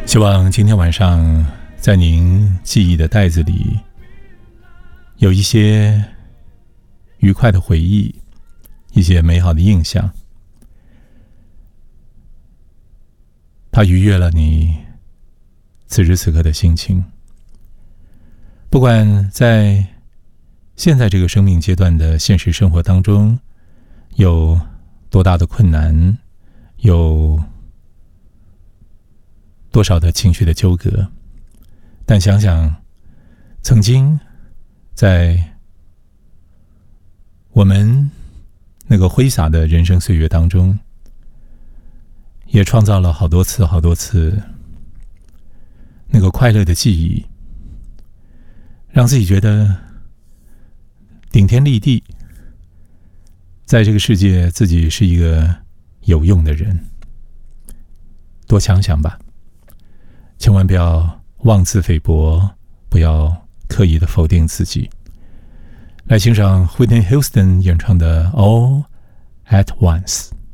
希望今天晚上在您记忆的袋子里有一些愉快的回忆，一些美好的印象，它愉悦了你此时此刻的心情。不管在现在这个生命阶段的现实生活当中有多大的困难，有多少的情绪的纠葛，但想想曾经在我们那个挥洒的人生岁月当中，也创造了好多次那个快乐的记忆，让自己觉得顶天立地，在这个世界自己是一个有用的人。多想想吧，千万不要妄自菲薄，不要刻意的否定自己。来欣赏 Whitney Houston 演唱的 All at Once。